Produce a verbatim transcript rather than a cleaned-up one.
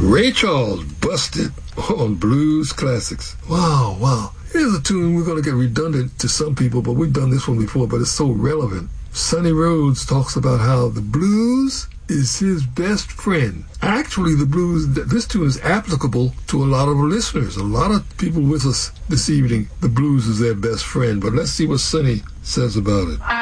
Ray Charles, Busted on Blues Classics. Wow, wow. Here's a tune we're going to get redundant to some people, but we've done this one before, but it's so relevant. Sonny Rhodes talks about how the blues is his best friend. Actually, the blues, this tune is applicable to a lot of our listeners. A lot of people with us this evening, the blues is their best friend. But let's see what Sonny says about it.